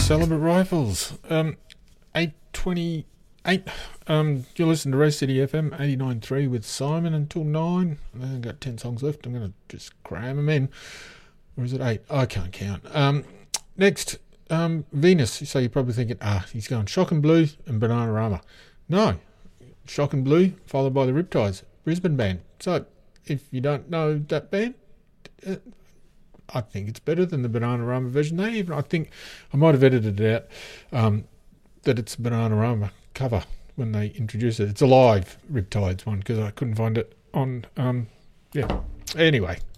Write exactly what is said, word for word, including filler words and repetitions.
Celibate Rifles. Um, eight twenty-eight. Um, you'll listen to Rose City F M eighty-nine point three with Simon until nine. I've got ten songs left. I'm going to just cram them in. Or is it eight? I can't count. Um, next, um, Venus. So you're probably thinking, ah, he's going Shock and Blue and Bananarama. No. Shock and Blue, followed by the Riptides, Brisbane band. So if you don't know that band, uh, I think it's better than the Bananarama version. They even, I think, I might have edited it out, um, that it's a Bananarama cover when they introduce it. It's a live Riptides one because I couldn't find it on, um, yeah. Anyway,